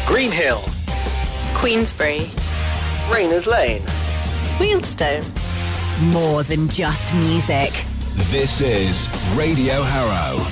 Greenhill, Queensbury, Rayners Lane. Wealdstone. More than just music. This is Radio Harrow.